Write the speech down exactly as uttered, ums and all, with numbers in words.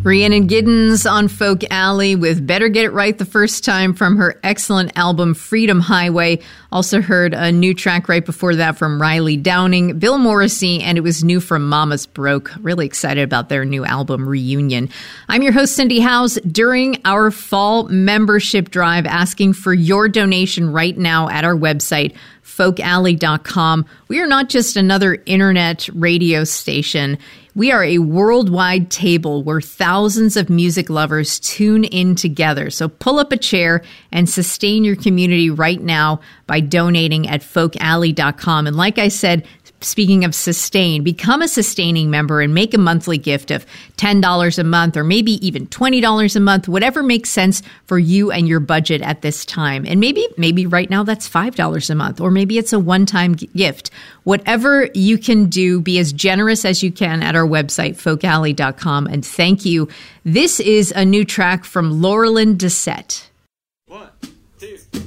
Rhiannon Giddens on Folk Alley with Better Get It Right the First Time from her excellent album Freedom Highway. Also heard a new track right before that from Riley Downing, Bill Morrissey, and it was new from Mama's Broke. Really excited about their new album Reunion. I'm your host, Cindy Howes. During our fall membership drive, asking for your donation right now at our website, folk alley dot com. We are not just another internet radio station. We are a worldwide table where thousands of music lovers tune in together. So pull up a chair and sustain your community right now by donating at folk alley dot com. And like I said, speaking of sustain, become a sustaining member and make a monthly gift of ten dollars a month or maybe even twenty dollars a month, whatever makes sense for you and your budget at this time. And maybe, maybe right now that's five dollars a month, or maybe it's a one-time gift. Whatever you can do, be as generous as you can at our website, folk alley dot com. And thank you. This is a new track from Laurelyn Dessette.